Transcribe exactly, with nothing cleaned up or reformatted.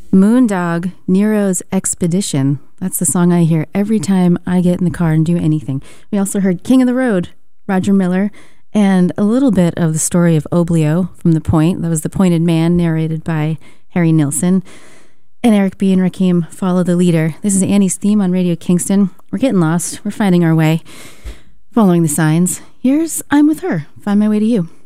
Moondog, Nero's Expedition. That's the song I hear every time I get in the car and do anything. We also heard King of the Road, Roger Miller, and a little bit of the story of Oblio from The Point. That was The Pointed Man, narrated by Harry Nilsson. And Eric B. and Rakim follow the leader. This is Annie's theme on Radio Kingston. We're getting lost. We're finding our way, following the signs. Here's I'm With Her. Find my way to you.